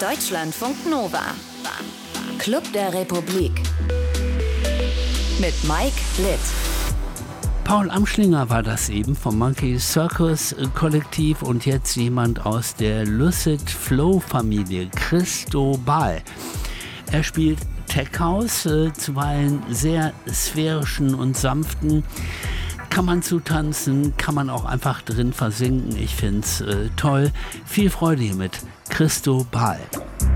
Deutschlandfunk Nova. Club der Republik. Mit Mike Litt. Paul Amschlinger war das eben vom Monkey Circus Kollektiv und jetzt jemand aus der Lucid Flow Familie, Christo Ball. Er spielt Tech House, zuweilen sehr sphärischen und sanften. Kann man zutanzen, kann man auch einfach drin versinken. Ich find's toll. Viel Freude hier mit Christo Ball.